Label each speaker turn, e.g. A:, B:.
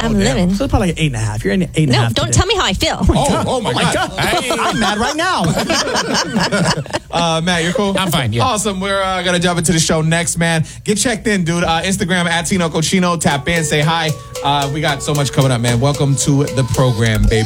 A: I'm living.
B: So it's probably like 8.5. You're in 8.5.
A: No, don't tell me how I feel.
C: Oh my God.
B: I'm mad right now.
C: Matt, you're cool?
D: I'm fine, yeah.
C: Awesome. We're going to jump into the show next, man. Get checked in, dude. Instagram at Tino Cochino. Tap in, say hi. We got so much coming up, man. Welcome to the program, baby.